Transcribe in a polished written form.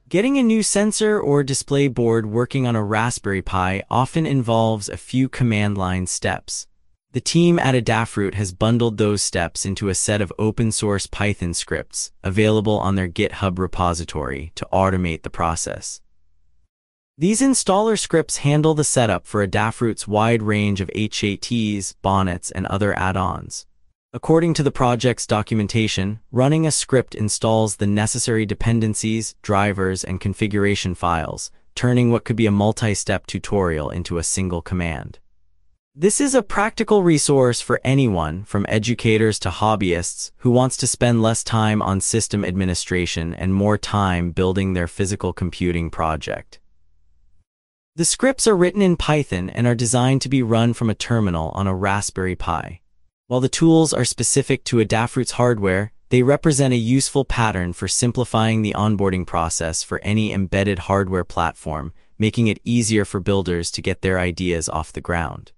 Getting a new sensor or display board working on a Raspberry Pi often involves a few command line steps. The team at Adafruit has bundled those steps into a set of open-source Python scripts available on their GitHub repository to automate the process. These installer scripts handle the setup for Adafruit's wide range of HATs, bonnets, and other add-ons. According to the project's documentation, running a script installs the necessary dependencies, drivers, and configuration files, turning what could be a multi-step tutorial into a single command. This is a practical resource for anyone, from educators to hobbyists, who wants to spend less time on system administration and more time building their physical computing project. The scripts are written in Python and are designed to be run from a terminal on a Raspberry Pi. While the tools are specific to Adafruit's hardware, they represent a useful pattern for simplifying the onboarding process for any embedded hardware platform, making it easier for builders to get their ideas off the ground.